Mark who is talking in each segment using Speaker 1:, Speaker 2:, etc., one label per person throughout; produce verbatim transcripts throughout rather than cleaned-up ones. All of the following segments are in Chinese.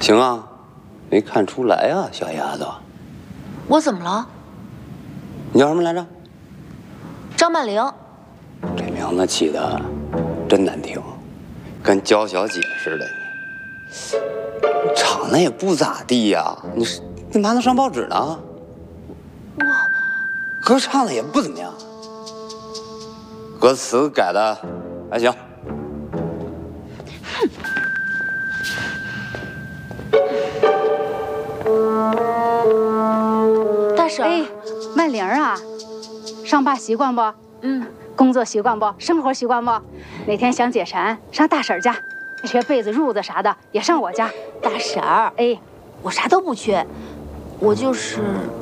Speaker 1: 行啊，没看出来啊，小丫头。
Speaker 2: 我怎么了？
Speaker 1: 你叫什么来着？
Speaker 2: 张曼玲。
Speaker 1: 这名字起的真难听，跟娇小姐似的。你长得也不咋地呀，你是你嘛能上报纸呢？
Speaker 2: 我
Speaker 1: 歌唱的也不怎么样，歌词改的还行。
Speaker 2: 大婶，
Speaker 3: 哎，曼玲啊，上班习惯不？
Speaker 2: 嗯。
Speaker 3: 工作习惯不？生活习惯不？哪天想解馋，上大婶家，缺被子、褥子啥的也上我家。
Speaker 2: 大婶儿，
Speaker 3: 哎，
Speaker 2: 我啥都不缺，我就是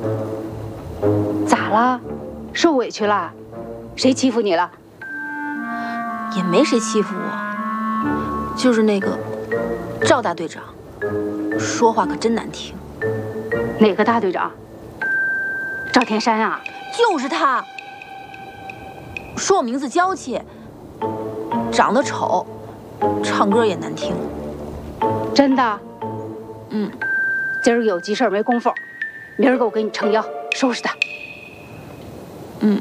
Speaker 3: 咋了？受委屈了？谁欺负你了？
Speaker 2: 也没谁欺负我，就是那个赵大队长，说话可真难听。
Speaker 3: 哪个大队长？赵天山啊？
Speaker 2: 就是他。说我名字娇气，长得丑，唱歌也难听。
Speaker 3: 真的？
Speaker 2: 嗯。
Speaker 3: 今儿有急事没工夫，明儿个我给你撑腰，收拾他。
Speaker 2: 嗯。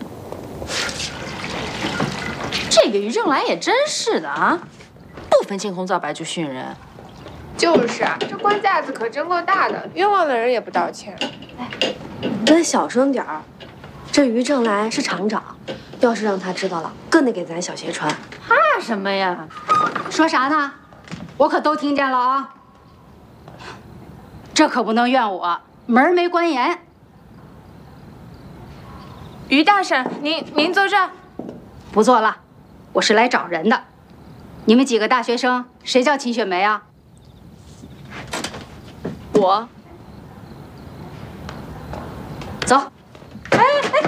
Speaker 4: 这个于正来也真是的啊，不分青红皂白就训人。
Speaker 5: 就是啊，这官架子可真够大的，冤枉的人也不道歉。
Speaker 6: 哎，咱小声点儿，这于正来是厂长。要是让他知道了，更得给咱小鞋穿。
Speaker 4: 怕什么呀？
Speaker 3: 说啥呢？我可都听见了啊！这可不能怨我，门没关严。
Speaker 5: 于大婶，您您坐这儿。
Speaker 3: 不坐了，我是来找人的。你们几个大学生，谁叫秦雪梅啊？
Speaker 5: 我。
Speaker 3: 走。哎哎。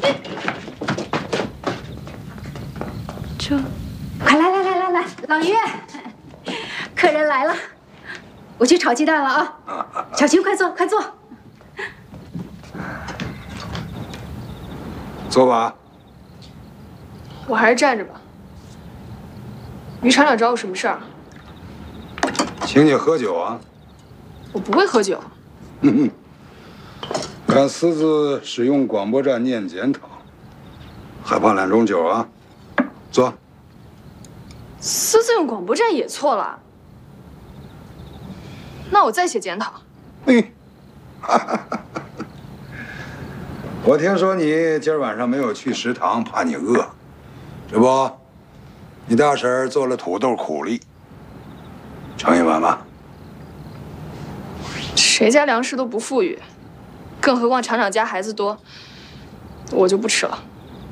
Speaker 3: 快来来来来来，老于，客人来了，我去炒鸡蛋了啊！小琴，快坐，快坐。
Speaker 7: 坐吧。
Speaker 5: 我还是站着吧。于厂长找我什么事儿？
Speaker 7: 请你喝酒啊。
Speaker 5: 我不会喝酒。
Speaker 7: 嗯哼，看私自使用广播站念检讨，还怕两种酒啊？坐。
Speaker 5: 私自用广播站也错了，那我再写检讨。
Speaker 7: 嘿，我听说你今儿晚上没有去食堂，怕你饿，这不，你大婶做了土豆苦力，盛一碗吧。
Speaker 5: 谁家粮食都不富裕，更何况厂长家孩子多，我就不吃了。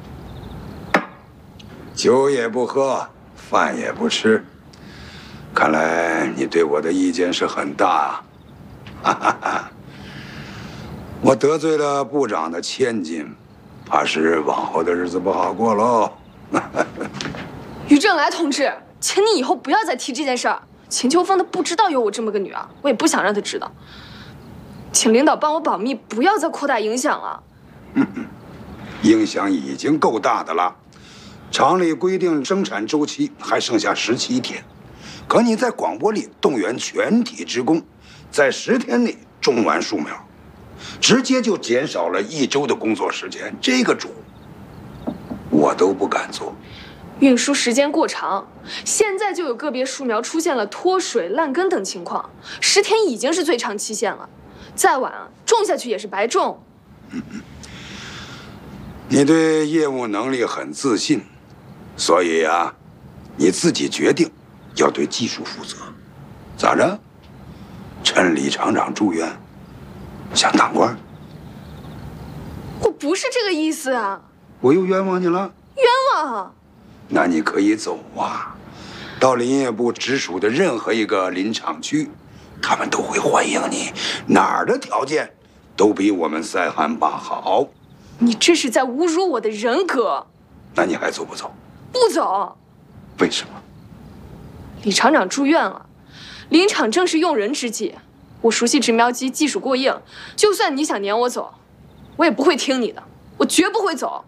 Speaker 7: 酒也不喝，饭也不吃，看来你对我的意见是很大啊！哈哈哈，我得罪了部长的千金，怕是往后的日子不好过喽。
Speaker 5: 于正来同志，请你以后不要再提这件事儿。秦秋风他不知道有我这么个女儿，我也不想让他知道。请领导帮我保密，不要再扩大影响了。
Speaker 7: 嗯嗯，影响已经够大的了。厂里规定生产周期还剩下十七天，可你在广播里动员全体职工，在十天内种完树苗，直接就减少了一周的工作时间。这个主，我都不敢做。
Speaker 5: 运输时间过长，现在就有个别树苗出现了脱水、烂根等情况，十天已经是最长期限了，再晚种下去也是白种。
Speaker 7: 嗯嗯，你对业务能力很自信，所以啊，你自己决定要对技术负责，咋着？趁李厂长住院，想当官？
Speaker 5: 我不是这个意思啊！
Speaker 7: 我又冤枉你了？
Speaker 5: 冤枉！
Speaker 7: 那你可以走啊，到林业部直属的任何一个林厂区，他们都会欢迎你，哪儿的条件都比我们塞罕坝好。
Speaker 5: 你这是在侮辱我的人格。
Speaker 7: 那你还走不走？
Speaker 5: 不走。
Speaker 7: 为什么？
Speaker 5: 李厂长住院了，林场正是用人之际，我熟悉植苗机，技术过硬，就算你想撵我走，我也不会听你的，我绝不会走。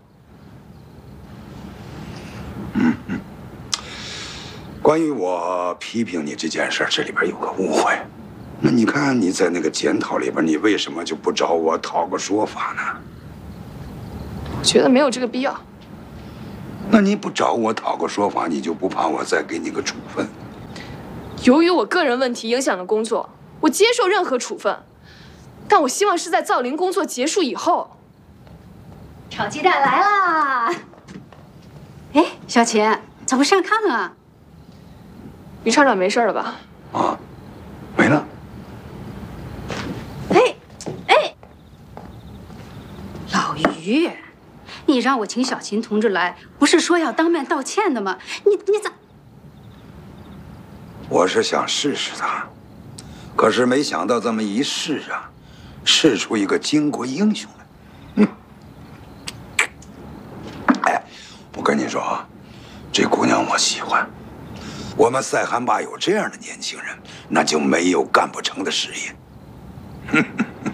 Speaker 7: 嗯嗯。关于我批评你这件事，这里边有个误会， 那你看你在那个检讨里边，你为什么就不找我讨个说法呢？
Speaker 5: 我觉得没有这个必要。
Speaker 7: 那你不找我讨个说法，你就不怕我再给你个处分？
Speaker 5: 由于我个人问题影响了工作，我接受任何处分，但我希望是在造林工作结束以后。
Speaker 3: 炒鸡蛋来啦！哎，小秦，咋不上炕啊？
Speaker 5: 于厂长没事了吧？
Speaker 7: 啊，没了。
Speaker 3: 哎哎，老于，你让我请小秦同志来，不是说要当面道歉的吗？你你咋？
Speaker 7: 我是想试试他，可是没想到这么一试啊，试出一个巾帼英雄来。嗯，哎，我跟你说啊，这姑娘我喜欢。我们赛罕坝有这样的年轻人，那就没有干不成的事业。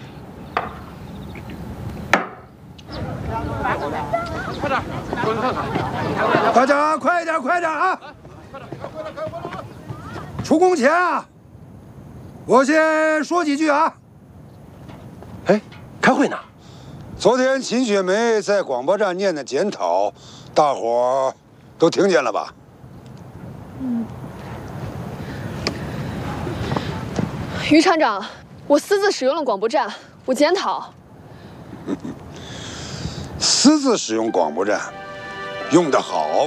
Speaker 7: 大家快点，快点啊！出工前啊，我先说几句啊。
Speaker 8: 哎，开会呢。
Speaker 7: 昨天秦雪梅在广播站念的检讨，大伙儿都听见了吧？
Speaker 5: 嗯。于厂长，我私自使用了广播站，我检讨。
Speaker 7: 私自使用广播站，用得好。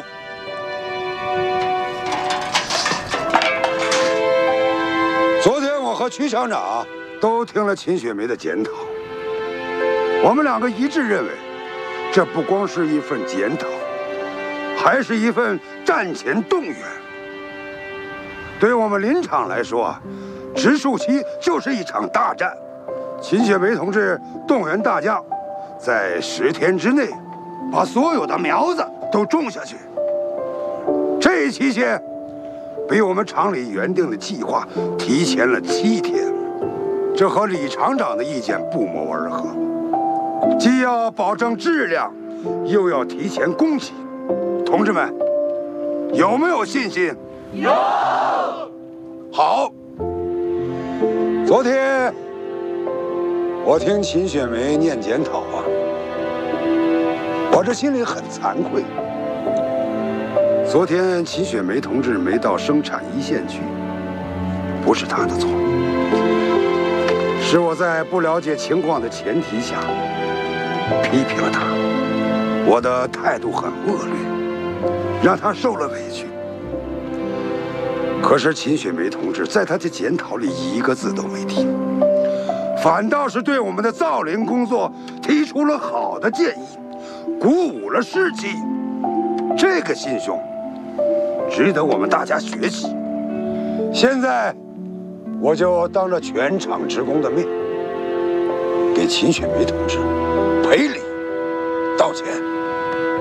Speaker 7: 昨天我和曲厂长都听了秦雪梅的检讨，我们两个一致认为，这不光是一份检讨，还是一份战前动员。对我们林场来说啊，植树期就是一场大战。秦雪梅同志动员大家，在十天之内，把所有的苗子都种下去。这一期间，比我们厂里原定的计划提前了七天，这和李厂长的意见不谋而合。既要保证质量，又要提前工期。同志们，有没有信心？有。好。昨天我听秦雪梅念检讨啊，我这心里很惭愧。昨天秦雪梅同志没到生产一线去，不是她的错，是我在不了解情况的前提下批评了她，我的态度很恶劣，让她受了委屈。可是秦雪梅同志在她的检讨里一个字都没提，反倒是对我们的造林工作提出了好的建议，鼓舞了士气。这个心胸值得我们大家学习。现在我就当着全厂职工的面，给秦雪梅同志赔礼道歉。